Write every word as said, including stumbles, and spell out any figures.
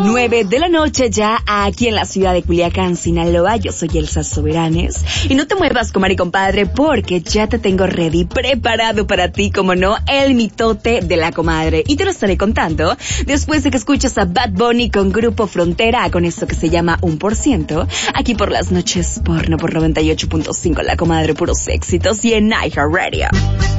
nueve de la noche ya aquí en la ciudad de Culiacán, Sinaloa. Yo soy Elsa Soberanes. Y no te muevas, comadre y compadre, porque ya te tengo ready, preparado para ti, como no, el mitote de la comadre. Y te lo estaré contando después de que escuches a Bad Bunny con Grupo Frontera, con esto que se llama Un Por Ciento, aquí por las noches porno por noventa y ocho punto cinco, la comadre, puros éxitos, y en iHeartRadio.